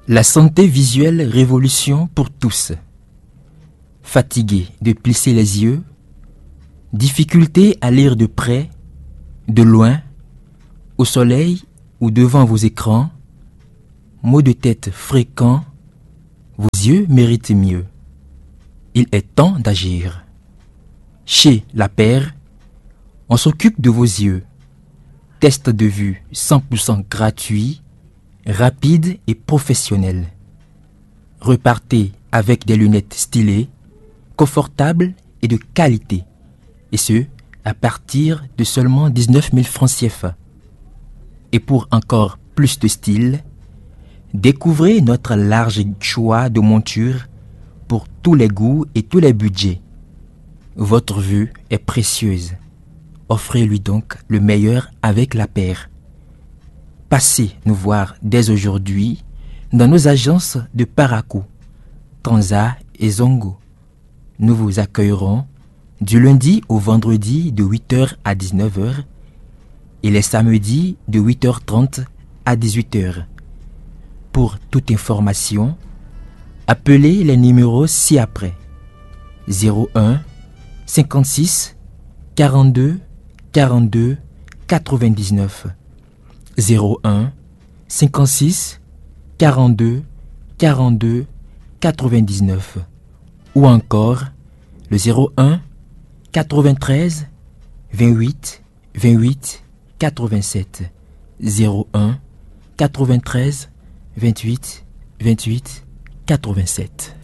La santé visuelle révolution pour tous. Fatigué de plisser les yeux, difficulté à lire de près, de loin, au soleil ou devant vos écrans, maux de tête fréquents, vos yeux méritent mieux. Il est temps d'agir. Chez La Paire, on s'occupe de vos yeux. Test de vue 100% gratuit, rapide et professionnel. Repartez avec des lunettes stylées, confortables et de qualité. Et ce, à partir de seulement 19 000 francs CFA. Et pour encore plus de style, découvrez notre large choix de montures pour tous les goûts et tous les budgets. Votre vue est précieuse. Offrez-lui donc le meilleur avec La Paire. Passez nous voir dès aujourd'hui dans nos agences de Parakou, Tanza et Zongo. Nous vous accueillerons du lundi au vendredi de 8h à 19h et les samedis de 8h30 à 18h. Pour toute information, appelez les numéros ci-après: 01 56 42 42 99, 01 56 42 42 99 ou encore le 01 93 28 28 87, 01 93 28 28 87.